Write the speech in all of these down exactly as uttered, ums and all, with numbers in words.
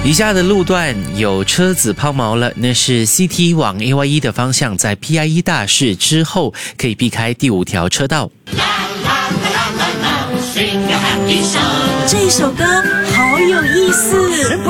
以下的路段有车子抛锚了，那是 C T 往 A Y E 的方向，在 P I E 大士之后可以避开第五条车道。 这一首歌好有意思。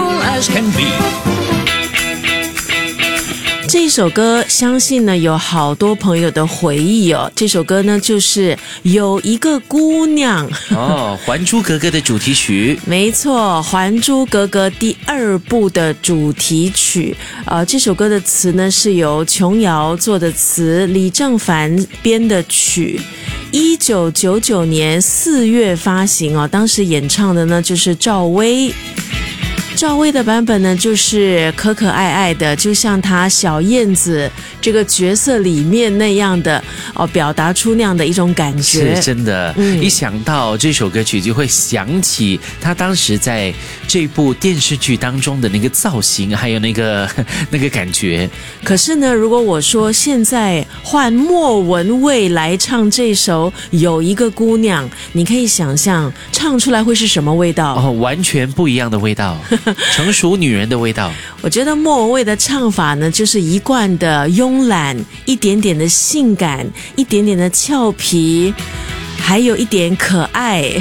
这首歌相信呢有好多朋友的回忆哦。这首歌呢就是有一个姑娘哦，《还珠格格》的主题曲。 没错，《还珠格格》第二部的主题曲。呃，这首歌的词呢是由琼瑶做的词，李正凡编的曲。一九九九年四月发行哦，当时演唱的呢就是赵薇。赵薇的版本呢，就是可可爱爱的，就像她小燕子这个角色里面那样的哦，表达出那样的一种感觉。 是真的、嗯、一想到这首歌曲就会想起她当时在这部电视剧当中的那个造型，还有那个那个感觉。 可是呢，如果我说现在换莫文蔚来唱这首有一个姑娘，你可以想象唱出来会是什么味道？ 哦，完全不一样的味道。成熟女人的味道。 我觉得莫文蔚的唱法呢，就是一贯的慵懒，一点点的性感，一点点的俏皮，还有一点可爱。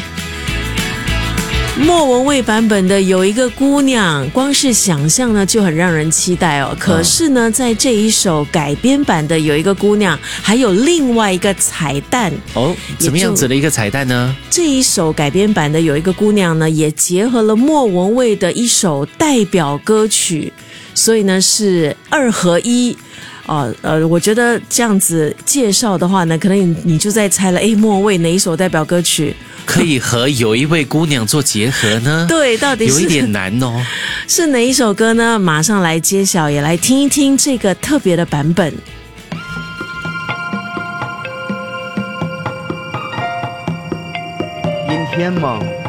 莫文蔚版本的有一个姑娘，光是想象呢就很让人期待哦。可是呢，在这一首改编版的有一个姑娘，还有另外一个彩蛋哦。怎么样子的一个彩蛋呢？ 这一首改编版的有一个姑娘呢，也结合了莫文蔚的一首代表歌曲，所以呢是二合一。哦，呃，我觉得这样子介绍的话呢，可能你你就在猜了，诶，莫文蔚哪一首代表歌曲可以和有一位姑娘做结合呢？ 对，到底是有一点难哦。 是哪一首歌呢？马上来揭晓，也来听一听这个特别的版本。 阴天吗？